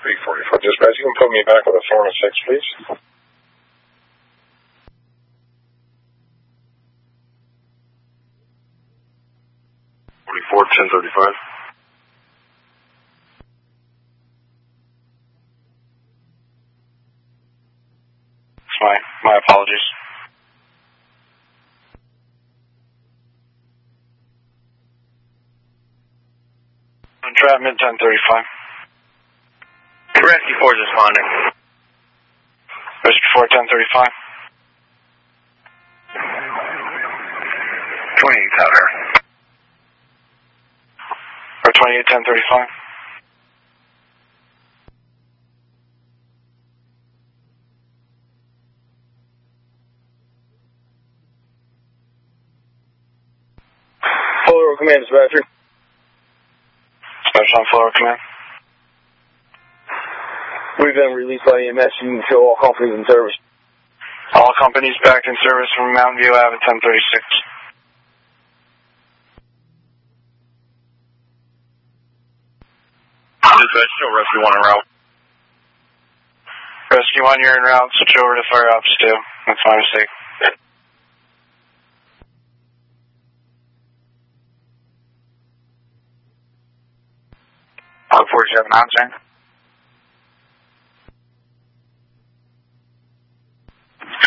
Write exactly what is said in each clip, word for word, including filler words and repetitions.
three forty-four. Dispatch, you can put me back with a four and a six, please. forty-four, ten thirty-five. My, my apologies. Entrapment ten thirty-five. Rescue four is responding. Rescue four ten thirty-five. twenty-eight out here. Or twenty-eight ten thirty-five. Full command, dispatcher. Dispatch on floor command. We've been released by E M S. You can show all companies in service. All companies back in service from Mountain View Avenue ten thirty-six. Dispatch, show rescue one en route. Rescue one, you're en route. Switch over to Fire Ops two. That's my mistake. All forty-seven on, sir.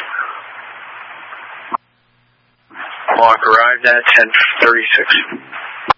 Walk arrived at ten thirty-six.